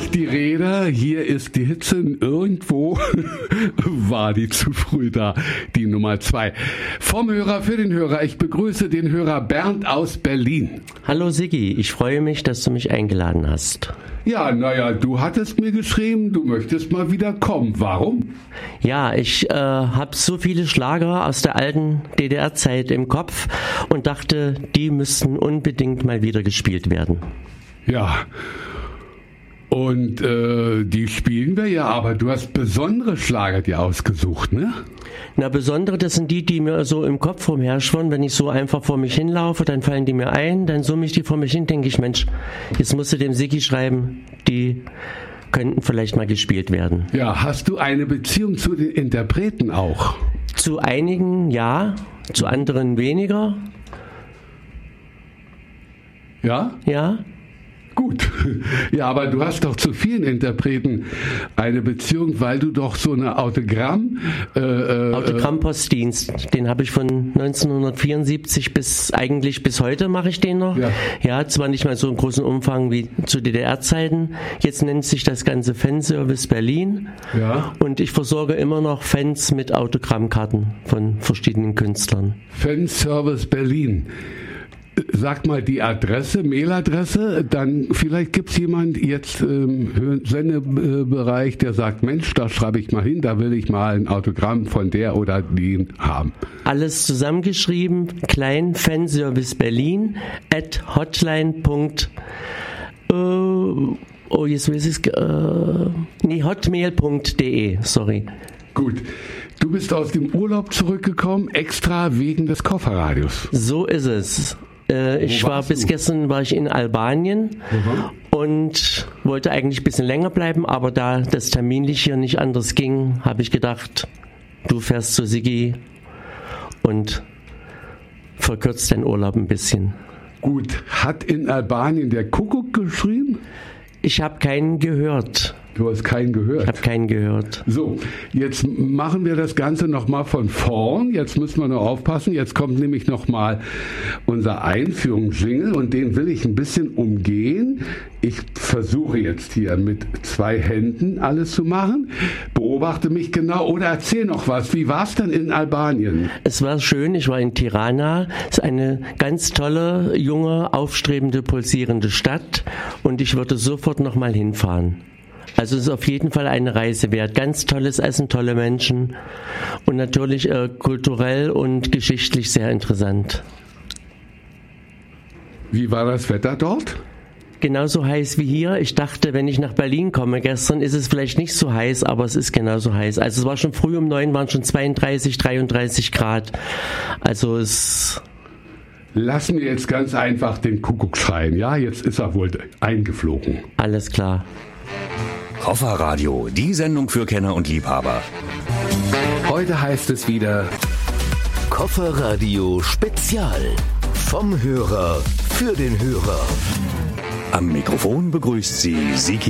ist die Rede, hier ist die Hitze, irgendwo war die zu früh da, die Nummer 2. Vom Hörer für den Hörer, ich begrüße den Hörer Bernd aus Berlin. Hallo Siggi, ich freue mich, dass du mich eingeladen hast. Ja, naja, du hattest mir geschrieben, du möchtest mal wieder kommen. Warum? Ja, ich habe so viele Schlager aus der alten DDR-Zeit im Kopf und dachte, die müssten unbedingt mal wieder gespielt werden. Ja, und die spielen wir ja, aber du hast besondere Schlager dir ausgesucht, ne? Na, besondere, das sind die mir so im Kopf rumherschwirren. Wenn ich so einfach vor mich hinlaufe, dann fallen die mir ein, dann summe ich die vor mich hin, denke ich, Mensch, jetzt musst du dem Siggi schreiben, die könnten vielleicht mal gespielt werden. Ja, hast du eine Beziehung zu den Interpreten auch? Zu einigen ja, zu anderen weniger. Ja? Ja. Gut. Ja, aber du hast doch zu vielen Interpreten eine Beziehung, weil du doch so eine Autogrammpostdienst, den habe ich von 1974 bis heute mache ich den noch. Ja, zwar nicht mal so im großen Umfang wie zu DDR-Zeiten. Jetzt nennt sich das Ganze Fanservice Berlin. Ja. Und ich versorge immer noch Fans mit Autogrammkarten von verschiedenen Künstlern. Fanservice Berlin. Sag mal die Adresse, Mailadresse, dann vielleicht gibt es jemand jetzt im Sendebereich, der sagt, Mensch, da schreibe ich mal hin, da will ich mal ein Autogramm von der oder den haben. Alles zusammengeschrieben, klein, Fanservice Berlin @hotline. Hotmail.de, sorry. Gut. Du bist aus dem Urlaub zurückgekommen, extra wegen des Kofferradios. So ist es. Gestern war ich in Albanien und wollte eigentlich ein bisschen länger bleiben, aber da das terminlich hier nicht anders ging, habe ich gedacht, du fährst zu Siggi und verkürzt deinen Urlaub ein bisschen. Gut, hat in Albanien der Kuckuck geschrien? Ich habe keinen gehört. Du hast keinen gehört? Ich habe keinen gehört. So, jetzt machen wir das Ganze nochmal von vorn. Jetzt müssen wir noch aufpassen. Jetzt kommt nämlich nochmal unser Einführungsjingle und den will ich ein bisschen umgehen. Ich versuche jetzt hier mit 2 Händen alles zu machen. Beobachte mich genau oder erzähl noch was. Wie war es denn in Albanien? Es war schön. Ich war in Tirana. Es ist eine ganz tolle, junge, aufstrebende, pulsierende Stadt und ich würde sofort nochmal hinfahren. Also es ist auf jeden Fall eine Reise wert. Ganz tolles Essen, tolle Menschen und natürlich kulturell und geschichtlich sehr interessant. Wie war das Wetter dort? Genauso heiß wie hier. Ich dachte, wenn ich nach Berlin komme, gestern ist es vielleicht nicht so heiß, aber es ist genauso heiß. Also es war schon früh um 9, waren schon 32, 33 Grad. Also es... Lassen wir jetzt ganz einfach den Kuckuck schreien. Ja, jetzt ist er wohl eingeflogen. Alles klar. Kofferradio, die Sendung für Kenner und Liebhaber. Heute heißt es wieder Kofferradio Spezial. Vom Hörer für den Hörer. Am Mikrofon begrüßt sie Siggi